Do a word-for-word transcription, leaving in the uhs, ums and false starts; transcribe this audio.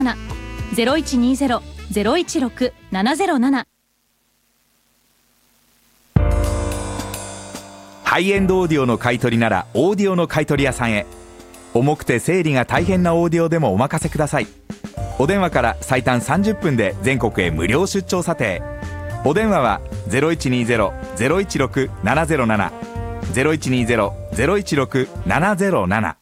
ゼロいちにゼロ ゼロいちろく ななゼロなな。 ハイエンドオーディオの買い取りならオーディオの買い取り屋さんへ。重くて整理が大変なオーディオでもお任せください。お電話から最短さんじゅっぷんで全国へ無料出張査定。お電話は ゼロいちにゼロ ゼロいちろく ななゼロなな ゼロいちにゼロ ゼロいちろく ななゼロなな。